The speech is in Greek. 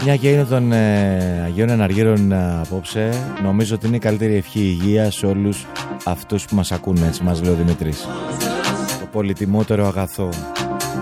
Μια και είναι των Αγίων Εναργύρων απόψε, νομίζω ότι είναι η καλύτερη ευχή υγεία σε όλους αυτούς που μας ακούνε, έτσι μας λέει ο Δημήτρης. Το πολυτιμότερο αγαθό.